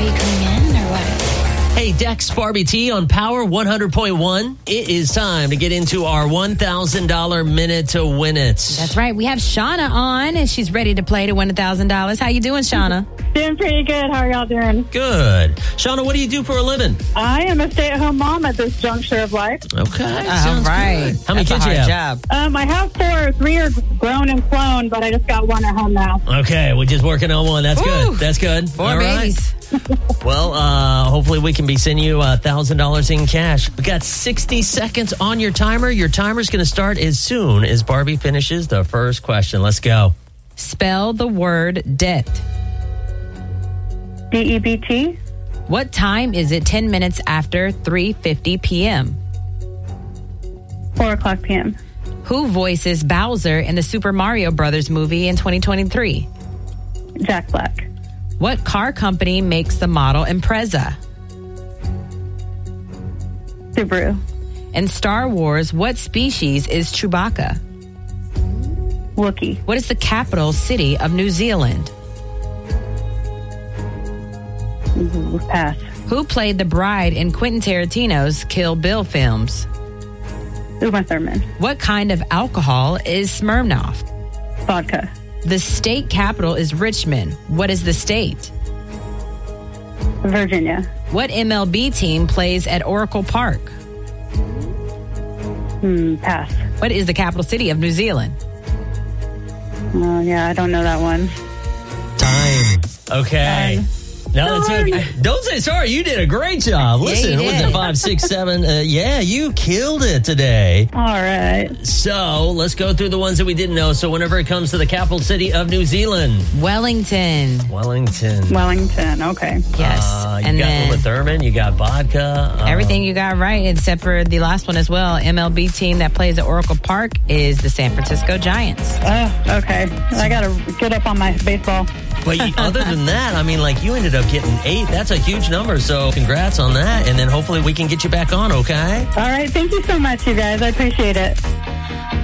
Are you coming in or what? Hey, Dex, Barbie T on Power 100.1. It is time to get into our $1,000 minute to win it. That's right. We have Shauna on, and she's ready to play to win $1,000. How you doing, Shauna? Doing pretty good. How are y'all doing? Good. Shauna, what do you do for a living? I am a stay-at-home mom at this juncture of life. Okay. All Sounds right. good. How many kids you have? I have 4. 3 are grown and flown, but I just got 1 at home now. Okay, we're just working on 1. That's Woo. good. That's good. 4 All right. babies. Well, hopefully we can be sending you $1,000 in cash. We got 60 seconds on your timer. Your timer's going to start as soon as Barbie finishes the first question. Let's go. Spell the word debt. DEBT, What time is it 10 minutes after 3:50 p.m.? 4 o'clock p.m. Who voices Bowser in the Super Mario Brothers movie in 2023? Jack Black, What car company makes the model Impreza? Subaru, In Star Wars, what species is Chewbacca? Wookiee, What is the capital city of New Zealand? Pass, Who played the bride in Quentin Tarantino's Kill Bill films? Uma Thurman, What kind of alcohol is Smirnoff? Vodka, The state capital is Richmond. What is the state? Virginia, What MLB team plays at Oracle Park? Pass. What is the capital city of New Zealand? Yeah, I don't know that one. Time. Okay. No, that's okay. Don't say sorry. You did a great job. Listen, you was did. it 5, 6, 7? Yeah, you killed it today. All right. So let's go through the ones that we didn't know. So whenever it comes to the capital city of New Zealand, Wellington. Wellington. Wellington, okay. Yes. You and got then Uma Thurman. You got vodka. everything you got right, except for the last one as well. MLB team that plays at Oracle Park is the San Francisco Giants. Oh, okay. I got to get up on my baseball. But other than that, I mean, like, you ended up getting 8. That's a huge number. So congrats on that. And then hopefully we can get you back on, okay? All right. Thank you so much, you guys. I appreciate it.